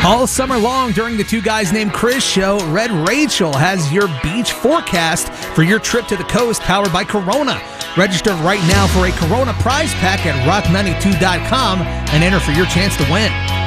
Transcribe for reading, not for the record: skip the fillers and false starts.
All summer long during the Two Guys Named Chris show, Red Rachel has your beach forecast for your trip to the coast, powered by Corona. Register right now for a Corona prize pack at rock92.com and enter for your chance to win.